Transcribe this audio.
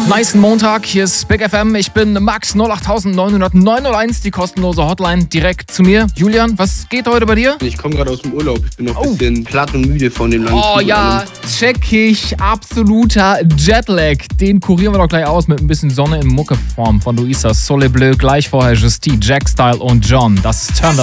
Nice Montag, hier ist Big FM. Ich bin Max 08901, die kostenlose Hotline direkt zu mir. Julian, was geht heute bei dir? Ich komme gerade aus dem Urlaub. Ich bin noch ein bisschen platt und müde von dem langen Oh Flug. ja, checkig, absoluter Jetlag. Den kurieren wir doch gleich aus mit ein bisschen Sonne in Muckeform von Luisa Soleil Bleu. Gleich vorher Justy, Jack Style und John. Das ist Turn the